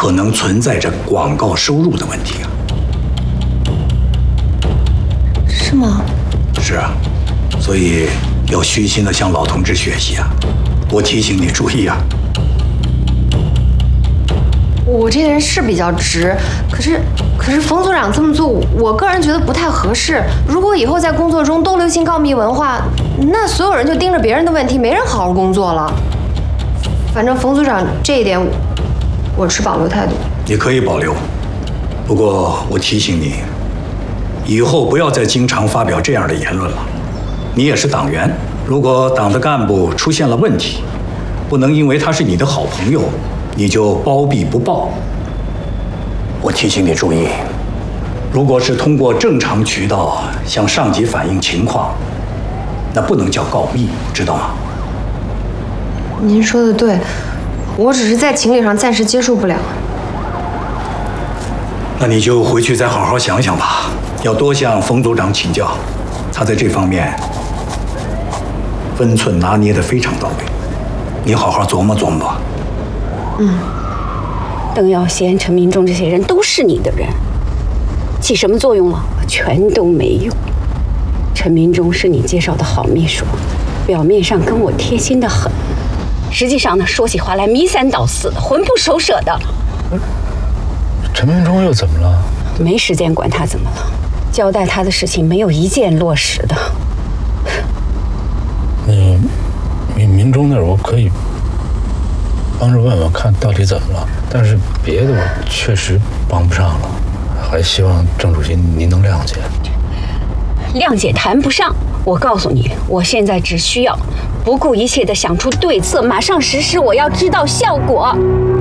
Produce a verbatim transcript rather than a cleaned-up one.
可能存在着广告收入的问题啊。 是吗？ 是啊，所以要虚心的向老同志学习啊。我提醒你注意啊。 我这个人是比较直，可是可是冯组长这么做，我个人觉得不太合适。如果以后在工作中都流行告密文化，那所有人就盯着别人的问题，没人好好工作了。反正冯组长这一点，我持保留态度。 你可以保留，不过我提醒你，以后不要再经常发表这样的言论了。你也是党员，如果党的干部出现了问题，不能因为他是你的好朋友，你就包庇不报。我提醒你注意，如果是通过正常渠道向上级反映情况，那不能叫告密，知道吗？ 您说的对，我只是在情理上暂时接受不了。 那你就回去再好好想想吧，要多向冯组长请教，他在这方面分寸拿捏得非常到位，你好好琢磨琢磨吧。 嗯。 邓耀贤、陈明忠这些人都是你的人，起什么作用了？全都没用。陈明忠是你介绍的好秘书，表面上跟我贴心的很，实际上呢，说起话来迷三倒四的，魂不守舍的。 陈明忠又怎么了？ 没时间管他怎么了，交代他的事情没有一件落实的。 那个明明忠那儿我可以帮着问问看到底怎么了，但是别的我确实帮不上了，还希望郑主席您能谅解。 谅解谈不上，我告诉你，我现在只需要不顾一切地想出对策，马上实施，我要知道效果。